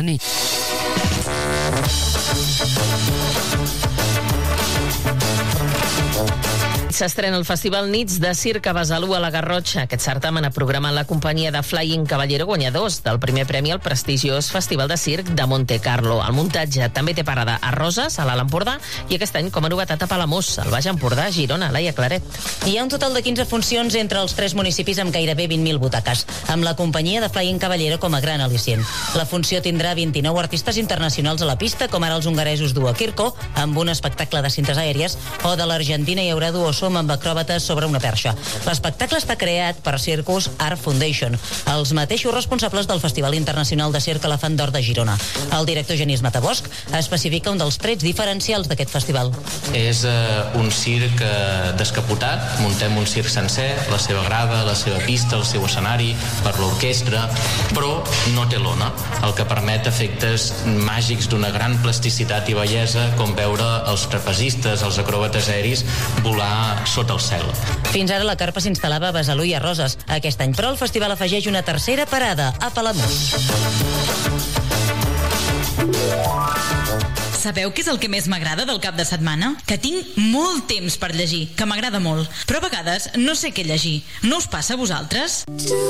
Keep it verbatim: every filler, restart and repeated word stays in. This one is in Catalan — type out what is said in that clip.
nit. S'estrena el Festival Nits de Circ a Besalú a la Garrotxa. Aquest certamen ha programat la companyia de Flying Caballero, guanyadors del primer premi al prestigiós Festival de Circ de Monte Carlo. El muntatge també té parada a Roses, a l'Alt Empordà, i aquest any com a novetat a Palamós, al Baix Empordà, Girona, Laia Claret. Hi ha un total de quinze funcions entre els tres municipis amb gairebé vint mil butaques, amb la companyia de Flying Caballero com a gran al·licient. La funció tindrà vint-i-nou artistes internacionals a la pista, com ara els hongaresos Duo Kirko, amb un espectacle de cintes aèries, o de l'Argentina hi haurà Duo Som amb acròbates sobre una perxa. L'espectacle està creat per Circus Art Foundation, els mateixos responsables del Festival Internacional de Circ Elefant d'Or de Girona. El director Genís Matabosch especifica un dels trets diferencials d'aquest festival. És eh, un circ eh, descapotat, muntem un circ sencer, la seva grada, la seva pista, el seu escenari, per l'orquestra, però no té lona, el que permet efectes màgics d'una gran plasticitat i bellesa, com veure els trapezistes, els acròbates aeris volar sota el cel. Fins ara la carpa s'instal·lava a Besalú i a Roses. Aquest any, però, el festival afegeix una tercera parada, a Palamós. Sabeu què és el que més m'agrada del cap de setmana? Que tinc molt temps per llegir, que m'agrada molt. Però a vegades no sé què llegir. No us passa a vosaltres?